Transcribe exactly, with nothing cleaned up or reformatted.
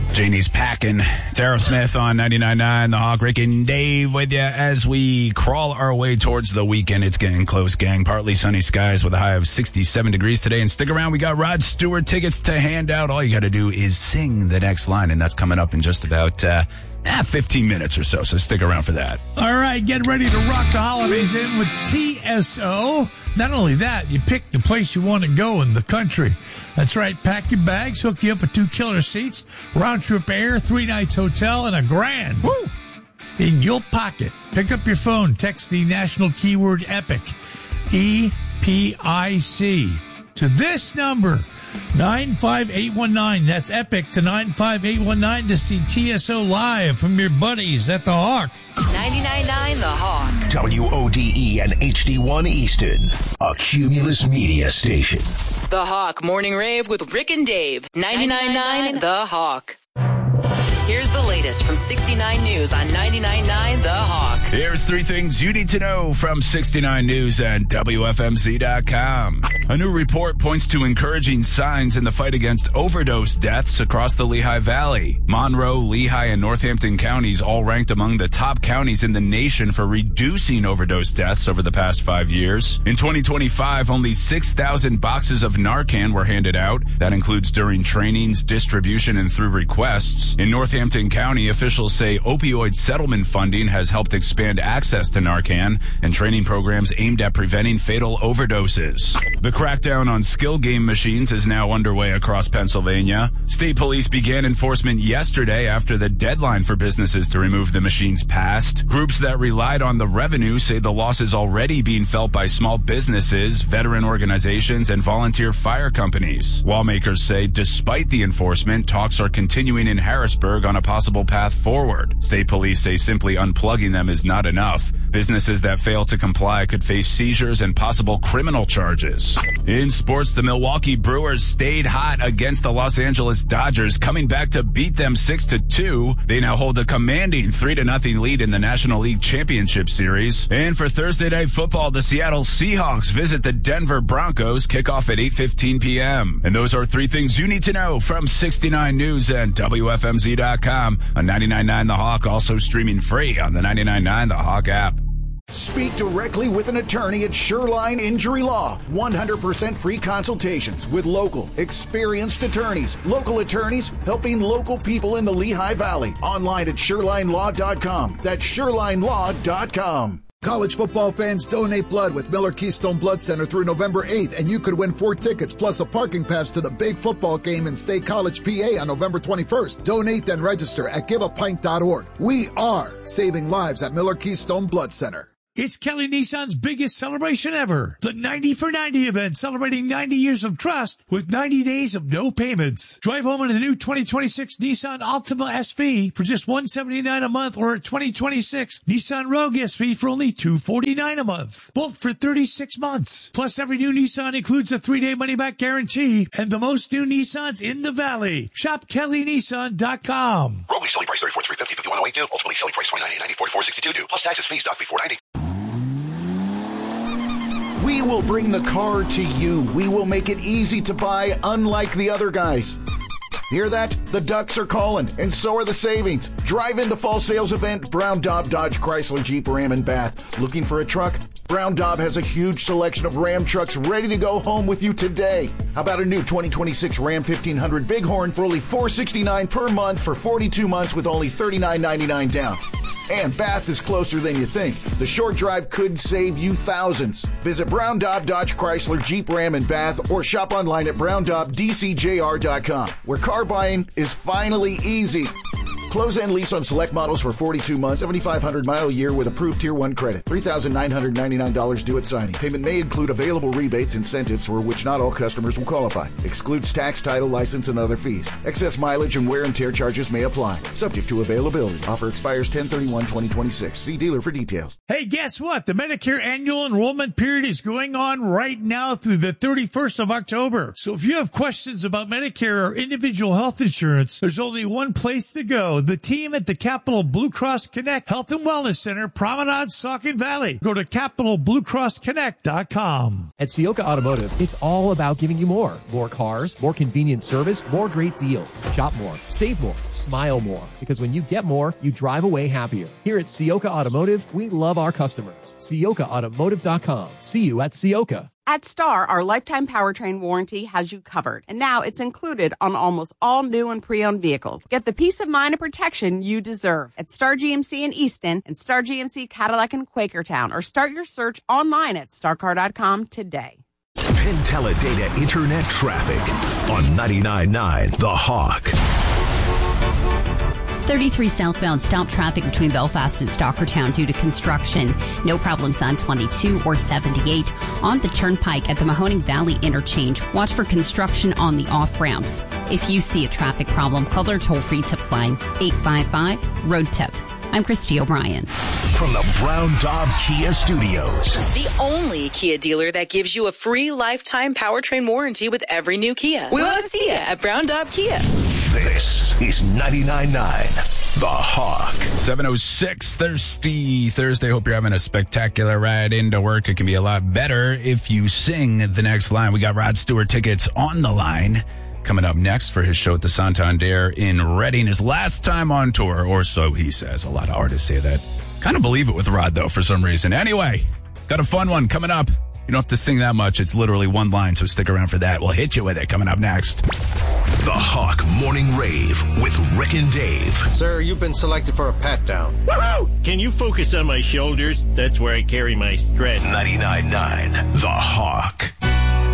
Janie's packing. It's Aerosmith on ninety-nine point nine, The Hawk. Rick and Dave with you as we crawl our way towards the weekend. It's getting close, gang. Partly sunny skies with a high of sixty-seven degrees today. And stick around. We got Rod Stewart tickets to hand out. All you got to do is sing the next line, and that's coming up in just about uh, eh, fifteen minutes or so. So stick around for that. All right, get ready to rock the holidays in with T S O. Not only that, you pick the place you want to go in the country. That's right. Pack your bags, hook you up with two killer seats, round trip air, three nights hotel, and a grand woo, in your pocket. Pick up your phone. Text the national keyword EPIC, E P I C, to this number, nine five eight one nine. That's EPIC to nine five eight one nine to see T S O live from your buddies at The Hawk. ninety-nine point nine The Hawk. W O D E and H D one Easton, a Cumulus media station. The Hawk Morning Rave with Rick and Dave. ninety-nine point nine The Hawk. Here's the latest from sixty-nine News on ninety-nine point nine The Hawk. Here's three things you need to know from sixty-nine News and W F M Z dot com. A new report points to encouraging signs in the fight against overdose deaths across the Lehigh Valley. Monroe, Lehigh, and Northampton counties all ranked among the top counties in the nation for reducing overdose deaths over the past five years. In twenty twenty-five, only six thousand boxes of Narcan were handed out. That includes during trainings, distribution, and through requests. In Northampton County, officials say opioid settlement funding has helped expand access to Narcan and training programs aimed at preventing fatal overdoses. The crackdown on skill game machines is now underway across Pennsylvania. State police began enforcement yesterday after the deadline for businesses to remove the machines passed. Groups that relied on the revenue say the loss is already being felt by small businesses, veteran organizations, and volunteer fire companies. Lawmakers say despite the enforcement, talks are continuing in Harrisburg on a possible path forward. State police say simply unplugging them is not enough. Businesses that fail to comply could face seizures and possible criminal charges. In sports, the Milwaukee Brewers stayed hot against the Los Angeles Dodgers, coming back to beat them six to two. They now hold a commanding three to nothing lead in the National League Championship Series. And for Thursday Night Football, the Seattle Seahawks visit the Denver Broncos. Kickoff at eight fifteen p.m. And those are three things you need to know from sixty-nine News and W F M Z dot com on ninety-nine point nine The Hawk, also streaming free on the ninety-nine point nine The Hawk app. Speak directly with an attorney at Shoreline Injury Law. one hundred percent free consultations with local, experienced attorneys. Local attorneys helping local people in the Lehigh Valley. Online at shoreline law dot com. That's shoreline law dot com. College football fans, donate blood with Miller Keystone Blood Center through November eighth, and you could win four tickets plus a parking pass to the big football game in State College, P A on November twenty-first. Donate and register at give a pint dot org. We are saving lives at Miller Keystone Blood Center. It's Kelly Nissan's biggest celebration ever. The ninety for ninety event, celebrating ninety years of trust with ninety days of no payments. Drive home in a new twenty twenty-six Nissan Altima S V for just one hundred seventy-nine dollars a month, or a twenty twenty-six Nissan Rogue S V for only two hundred forty-nine dollars a month. Both for thirty-six months. Plus, every new Nissan includes a three-day money-back guarantee and the most new Nissans in the Valley. Shop Kelly Nissan dot com. Rogue lease selling price thirty-four thousand three hundred fifty dollars, fifty-one thousand eighty-two dollars. Ultimately selling price twenty-nine thousand eight hundred ninety-four dollars, forty-four sixty-two due. Plus taxes, fees, doc fee four hundred ninety dollars. We will bring the car to you. We will make it easy to buy, unlike the other guys. Hear that? The Ducks are calling, and so are the savings. Drive into fall sales event, Brown Daub Dodge Chrysler Jeep Ram and Bath. Looking for a truck? Brown Daub has a huge selection of Ram trucks ready to go home with you today. How about a new twenty twenty-six Ram fifteen hundred Bighorn for only four hundred sixty-nine dollars per month for forty-two months with only thirty-nine ninety-nine down? And Bath is closer than you think. The short drive could save you thousands. Visit Brown Daub Dodge Chrysler Jeep Ram and Bath or shop online at brown daub d c j r dot com, where car buying is finally easy. Close and lease on select models for forty-two months, seventy-five hundred mile a year with approved Tier one credit. three thousand nine hundred ninety-nine dollars due at signing. Payment may include available rebates, incentives for which not all customers will qualify. Excludes tax, title, license, and other fees. Excess mileage and wear and tear charges may apply. Subject to availability. Offer expires ten thirty-one twenty twenty-six. See dealer for details. Hey, guess what? The Medicare annual enrollment period is going on right now through the thirty-first of October. So if you have questions about Medicare or individual health insurance, there's only one place to go. know the team at the Capital Blue Cross Connect Health and Wellness Center, Promenade, Saucon Valley. Go to capital blue cross connect dot com. At Ciocca Automotive, it's all about giving you more. More cars, more convenient service, more great deals. Shop more, save more, smile more. Because when you get more, you drive away happier. Here at Ciocca Automotive, we love our customers. Ciocca Automotive dot com. See you at Ciocca. At Star, our lifetime powertrain warranty has you covered, and now it's included on almost all new and pre-owned vehicles. Get the peace of mind and protection you deserve at Star G M C in Easton and Star G M C Cadillac in Quakertown, or start your search online at star car dot com today. Penn Teledata Internet Traffic on ninety-nine point nine The Hawk. thirty-three southbound stop traffic between Belfast and Stockertown due to construction. No problems on twenty-two or seventy-eight. On the Turnpike at the Mahoning Valley interchange, watch for construction on the off-ramps. If you see a traffic problem, call their toll-free tip line, eight five five, road tip. I'm Christy O'Brien. From the Brown Daub Kia Studios. The only Kia dealer that gives you a free lifetime powertrain warranty with every new Kia. We want to see you at Brown Daub Kia. This is ninety-nine point nine The Hawk. seven oh six Thirsty Thursday. Hope you're having a spectacular ride into work. It can be a lot better if you sing the next line. We got Rod Stewart tickets on the line. Coming up next for his show at the Santander in Reading. His last time on tour, or so he says. A lot of artists say that. Kind of believe it with Rod, though, for some reason. Anyway, got a fun one coming up. You don't have to sing that much. It's literally one line, so stick around for that. We'll hit you with it coming up next. The Hawk Morning Rave with Rick and Dave. Sir, you've been selected for a pat-down. Woohoo! Can you focus on my shoulders? That's where I carry my stress. ninety-nine point nine The Hawk.